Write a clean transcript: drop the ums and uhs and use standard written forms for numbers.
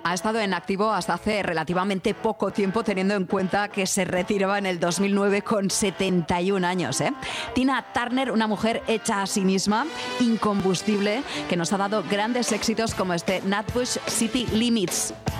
ha estado en activo hasta hace relativamente poco tiempo, teniendo en cuenta que se retiraba en el 2009 con 71 años. Tina Turner, una mujer hecha a sí misma, incombustible, que nos ha dado grandes éxitos como este Nutbush City Limits.